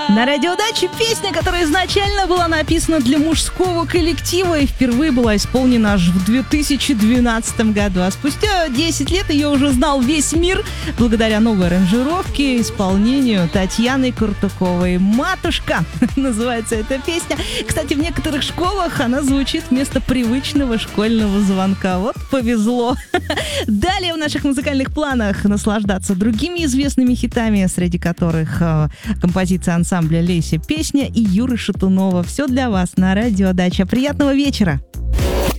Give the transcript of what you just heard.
На радиодаче песня, которая изначально была написана для мужского коллектива и впервые была исполнена аж в 2012 году. А спустя 10 лет ее уже знал весь мир благодаря новой аранжировке и исполнению Татьяны Куртуковой. «Матушка» называется эта песня. Кстати, в некоторых школах она звучит вместо привычного школьного звонка. Вот повезло. Далее в наших музыкальных планах наслаждаться другими известными хитами, среди которых композиция ансамбля «Леся», песня и Юры Шатунова. Все для вас на радиодаче. Приятного вечера!